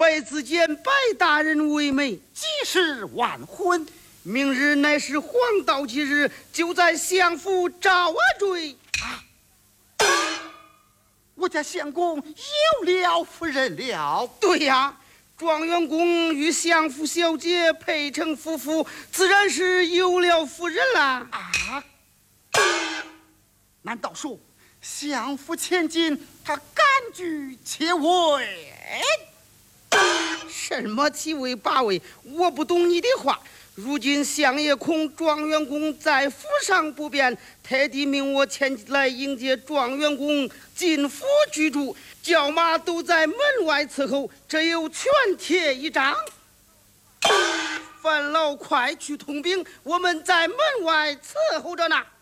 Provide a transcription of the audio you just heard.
为子见白大人为媒， 即是晚婚。 明日乃是黄道吉日，就在相府招赘。 我家相公有了夫人了。 对呀，状元公与相府小姐配成夫妇，自然是有了夫人啦。 难道说相府千金他甘居且位？ 什么七位八位？我不懂你的话。如今相爷恐状元公在府上不便，特地命我前来迎接状元公进府居住，轿马都在门外伺候，这有全帖一张。范老快去通禀，我们在门外伺候着呢。